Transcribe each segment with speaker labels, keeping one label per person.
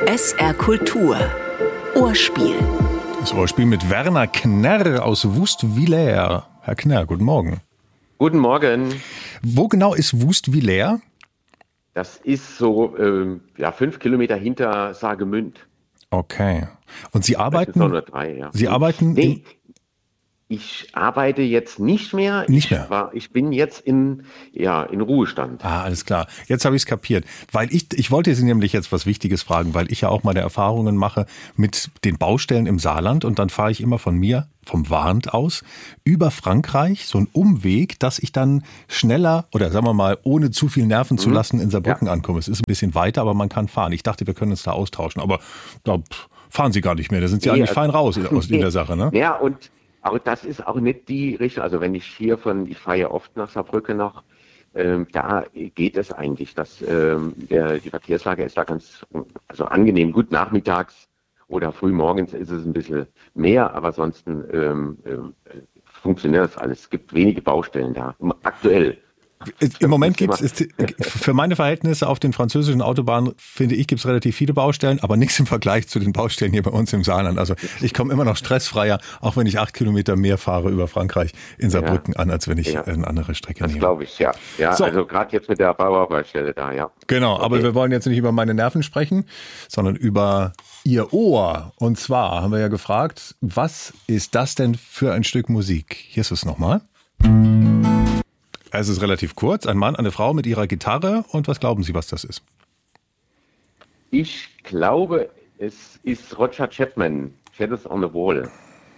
Speaker 1: SR Kultur. Ohrspiel.
Speaker 2: Das Ohrspiel mit Werner Knerr aus Wust-Villers. Herr Knerr, guten Morgen.
Speaker 3: Guten Morgen.
Speaker 2: Wo genau ist Wust-Villers?
Speaker 3: Das ist so 5 Kilometer hinter Saargemünd.
Speaker 2: Okay. Und Sie arbeiten?
Speaker 3: 203, ja.
Speaker 2: Sie arbeiten?
Speaker 3: Nee, ich arbeite jetzt nicht mehr.
Speaker 2: Nicht mehr?
Speaker 3: Ich bin jetzt in Ruhestand.
Speaker 2: Ah, alles klar. Jetzt habe ich es kapiert. Weil ich wollte Sie nämlich jetzt was Wichtiges fragen, weil ich ja auch meine Erfahrungen mache mit den Baustellen im Saarland und dann fahre ich immer von mir, vom Warnt aus, über Frankreich, so ein Umweg, dass ich dann schneller oder sagen wir mal, ohne zu viel Nerven zu lassen, in Saarbrücken ankomme. Es ist ein bisschen weiter, aber man kann fahren. Ich dachte, wir können uns da austauschen, aber da fahren Sie gar nicht mehr. Da sind Sie eigentlich fein raus aus der Sache, ne?
Speaker 3: Ja, aber das ist auch nicht die Richtung. Also wenn ich fahre ja oft nach Saarbrücken noch, da geht es eigentlich, dass die Verkehrslage ist da ganz angenehm. Gut, nachmittags oder frühmorgens ist es ein bisschen mehr, aber ansonsten funktioniert das alles. Es gibt wenige Baustellen da, aktuell.
Speaker 2: Im Moment gibt es, für meine Verhältnisse auf den französischen Autobahnen, finde ich, gibt es relativ viele Baustellen, aber nichts im Vergleich zu den Baustellen hier bei uns im Saarland. Also ich komme immer noch stressfreier, auch wenn ich 8 Kilometer mehr fahre über Frankreich in Saarbrücken an, als wenn ich eine andere Strecke nehme.
Speaker 3: Das glaube ich, ja. Ja, so. Also gerade jetzt mit der Bauarbeitsstelle da, ja.
Speaker 2: Genau, okay. Aber wir wollen jetzt nicht über meine Nerven sprechen, sondern über Ihr Ohr. Und zwar haben wir ja gefragt, was ist das denn für ein Stück Musik? Hier ist es nochmal. Es ist relativ kurz. Ein Mann, eine Frau mit ihrer Gitarre. Und was glauben Sie, was das ist?
Speaker 3: Ich glaube, es ist Roger Chapman, Shadows on the Wall.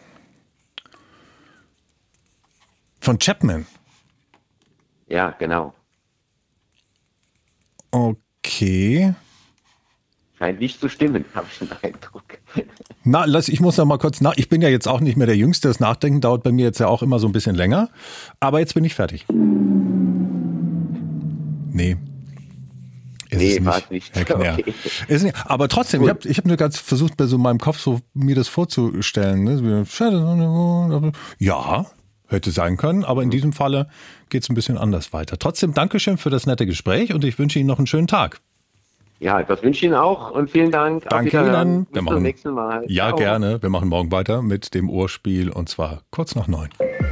Speaker 2: Von Chapman?
Speaker 3: Ja, genau.
Speaker 2: Okay.
Speaker 3: Scheint nicht zu stimmen, habe ich den Eindruck.
Speaker 2: Na, ich muss noch mal kurz nach. Ich bin ja jetzt auch nicht mehr der Jüngste. Das Nachdenken dauert bei mir jetzt ja auch immer so ein bisschen länger. Aber jetzt bin ich fertig. Nee.
Speaker 3: War es nicht.
Speaker 2: Okay. Ist nicht. Aber trotzdem, ich hab nur ganz versucht, bei so meinem Kopf so mir das vorzustellen. Ne? Ja, hätte sein können. Aber in diesem Falle geht es ein bisschen anders weiter. Trotzdem, Dankeschön für das nette Gespräch und ich wünsche Ihnen noch einen schönen Tag.
Speaker 3: Ja, das wünsche ich Ihnen auch und vielen Dank.
Speaker 2: Danke Ihnen.
Speaker 3: Bis zum nächsten Mal.
Speaker 2: Ja, ciao. Gerne. Wir machen morgen weiter mit dem Ohrspiel und zwar kurz nach 9.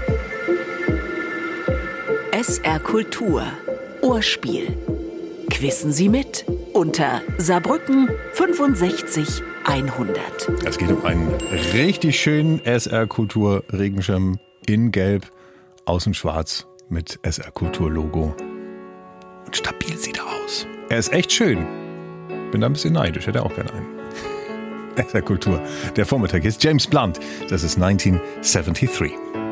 Speaker 1: SR Kultur. Ohrspiel. Quissen Sie mit unter Saarbrücken 65 100.
Speaker 2: Es geht um einen richtig schönen SR Kultur Regenschirm in Gelb, außen schwarz mit SR Kultur Logo. Und stabil sieht er aus. Er ist echt schön. Bin da ein bisschen neidisch, hätte auch gerne einen. SR Kultur. Der Vormittag ist James Blunt. Das ist 1973.